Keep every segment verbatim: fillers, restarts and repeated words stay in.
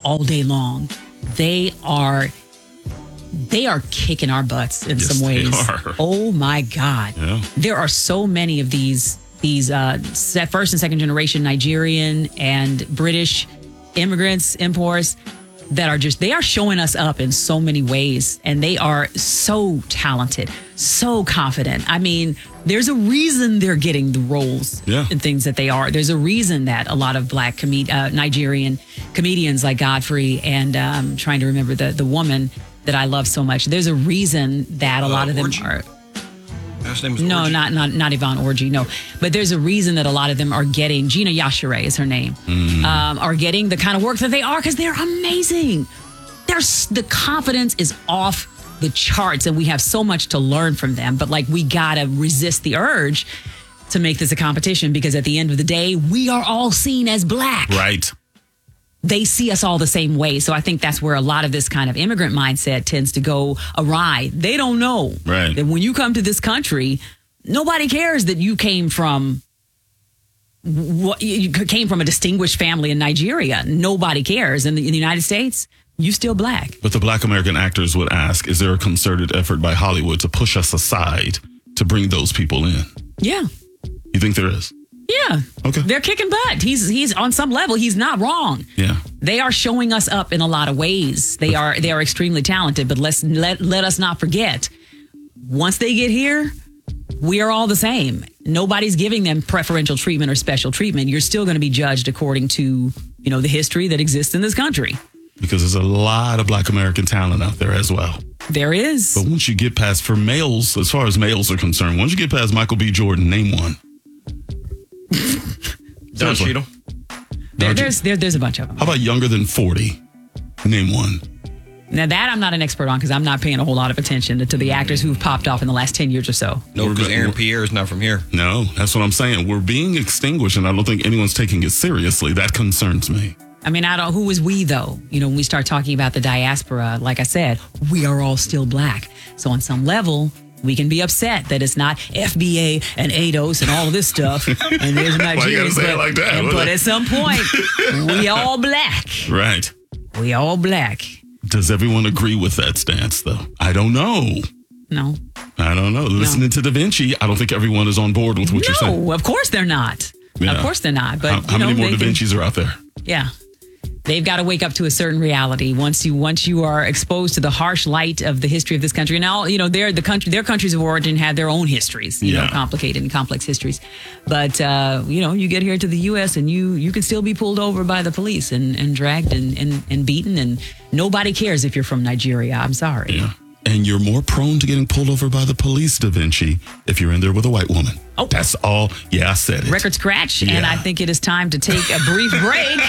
all day long. They are they are kicking our butts in Yes, some ways. they are. Oh my God. Yeah. There are so many of these these uh, first and second generation Nigerian and British immigrants, imports that are just, they are showing us up in so many ways, and they are so talented, so confident. I mean, there's a reason they're getting the roles Yeah. and things that they are. There's a reason that a lot of black com- uh, Nigerian comedians like Godfrey and um, trying to remember the, the woman that I love so much. There's a reason that a Uh, lot of them Orgy? are... Last name was No, Orgy. not not not Yvonne Orji. No, but there's a reason that a lot of them are getting. Gina Yashere is her name. Um, are getting the kind of work that they are because they're amazing. There's the confidence is off the charts, and we have so much to learn from them. But like, we gotta resist the urge to make this a competition, because at the end of the day, we are all seen as black. Right. They see us all the same way. So I think that's where a lot of this kind of immigrant mindset tends to go awry. They don't know Right. that when you come to this country, nobody cares that you came from what you came from a distinguished family in Nigeria. Nobody cares. In the, in the United States, you still black. But the black American actors would ask, is there a concerted effort by Hollywood to push us aside to bring those people in? Yeah. You think there is? Yeah. Okay. They're kicking butt. He's he's on some level, he's not wrong. Yeah. They are showing us up in a lot of ways. They are they are extremely talented, but let's let let us not forget, once they get here, we are all the same. Nobody's giving them preferential treatment or special treatment. You're still going to be judged according to, you know, the history that exists in this country. Because there's a lot of black American talent out there as well. There is. But once you get past, for males, as far as males are concerned, once you get past Michael B. Jordan, name one. Don Seriously. Cheadle. There, there's there, there's a bunch of them. How about younger than forty? Name one. Now that I'm not an expert on, because I'm not paying a whole lot of attention to, to the actors who've popped off in the last ten years or so. No, We're because go- Aaron we're- Pierre is not from here. No, that's what I'm saying. We're being extinguished, and I don't think anyone's taking it seriously. That concerns me. I mean, I don't. Who is we though? You know, when we start talking about the diaspora, like I said, we are all still black. So on some level, we can be upset that it's not F B A and A D O S and all of this stuff. And there's Why you gotta Nigerians, say it but, like that? and- What but the- at some point, we all black. Right. We all black. Does everyone agree with that stance, though? I don't know. No, I don't know. Listening to Da Vinci, I don't think everyone is on board with what you're saying. no. Of course they're not. Yeah. Of course they're not. But How, how you know, many more they Da can- Vinci's are out there? Yeah. They've got to wake up to a certain reality once you once you are exposed to the harsh light of the history of this country. Now, you know, they're the country their countries of origin have their own histories, you Yeah. know, complicated and complex histories. But uh, you know, you get here to the U S and you you can still be pulled over by the police and, and dragged and, and, and beaten, and nobody cares if you're from Nigeria. I'm sorry. Yeah. And you're more prone to getting pulled over by the police, Da Vinci, if you're in there with a white woman. Oh. That's all. Yeah, I said it. Record scratch, and Yeah. I think it is time to take a brief break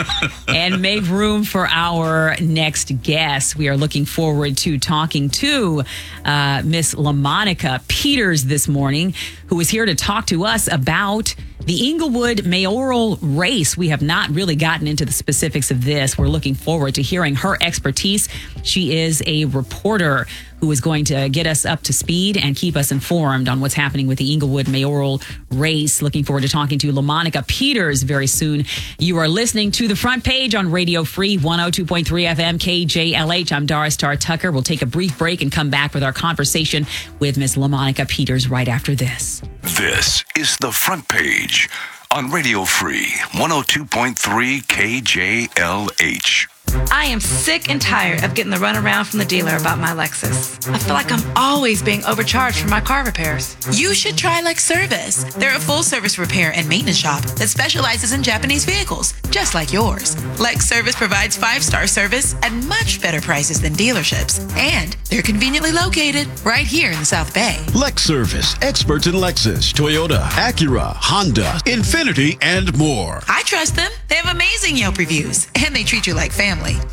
and make room for our next guest. We are looking forward to talking to uh, Miss LaMonica Peters this morning, who is here to talk to us about the Inglewood mayoral race. We have not really gotten into the specifics of this. We're looking forward to hearing her expertise. She is a reporter who is going to get us up to speed and keep us informed on what's happening with the Inglewood mayoral race. Looking forward to talking to LaMonica Peters very soon. You are listening to The Front Page on Radio Free one oh two point three F M K J L H. I'm Doris Star Tucker. We'll take a brief break and come back with our conversation with Miss LaMonica Peters right after this. This is The Front Page on Radio Free one oh two point three K J L H. I am sick and tired of getting the runaround from the dealer about my Lexus. I feel like I'm always being overcharged for my car repairs. You should try Lex Service. They're a full-service repair and maintenance shop that specializes in Japanese vehicles, just like yours. Lex Service provides five-star service at much better prices than dealerships, and they're conveniently located right here in the South Bay. Lex Service, experts in Lexus, Toyota, Acura, Honda, Infiniti, and more. I trust them. They have amazing Yelp reviews, and they treat you like family.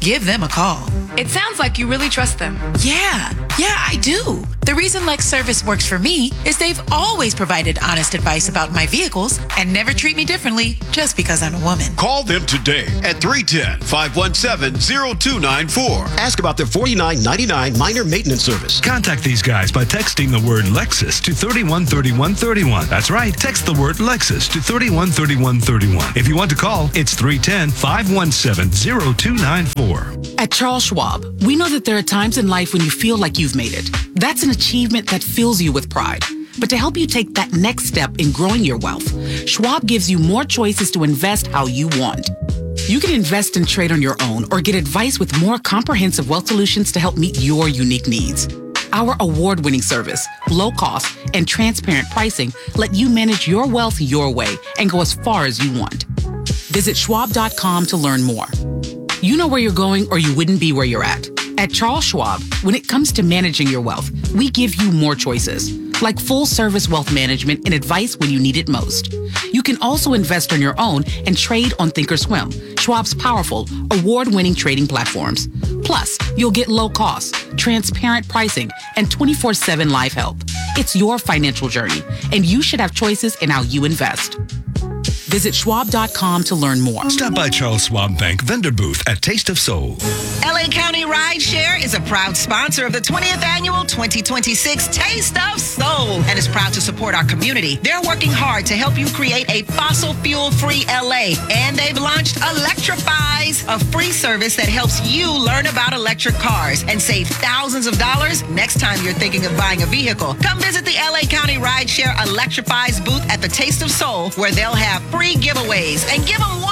give them a call. It sounds like you really trust them. Yeah, yeah, I do. The reason Lex Service works for me is they've always provided honest advice about my vehicles and never treat me differently just because I'm a woman. Call them today at three one zero, five one seven, zero two nine four. Ask about their forty-nine ninety-nine minor maintenance service. Contact these guys by texting the word Lexus to thirty-one thirty-one thirty-one. That's right. Text the word Lexus to thirty-one thirty-one thirty-one. If you want to call, it's three one zero, five one seven, zero two nine four. At Charles Schwab, we know that there are times in life when you feel like you've made it. That's an achievement that fills you with pride. But to help you take that next step in growing your wealth, Schwab gives you more choices to invest how you want. You can invest and trade on your own or get advice with more comprehensive wealth solutions to help meet your unique needs. Our award-winning service, low cost, and transparent pricing let you manage your wealth your way and go as far as you want. Visit schwab dot com to learn more. You know where you're going or you wouldn't be where you're at. At Charles Schwab, when it comes to managing your wealth, we give you more choices, like full-service wealth management and advice when you need it most. You can also invest on your own and trade on Thinkorswim, Schwab's powerful, award-winning trading platforms. Plus, you'll get low cost, transparent pricing, and twenty-four seven live help. It's your financial journey, and you should have choices in how you invest. Visit schwab dot com to learn more. Stop by Charles Schwab Bank vendor booth at Taste of Soul. L A County Rideshare is a proud sponsor of the twentieth annual twenty twenty-six Taste of Soul and is proud to support our community. They're working hard to help you create a fossil fuel-free L A, and they've launched Electrifies, a free service that helps you learn about electric cars and save thousands of dollars next time you're thinking of buying a vehicle. Come visit the L A County Rideshare Electrifies booth at the Taste of Soul, where they'll have free giveaways and give them one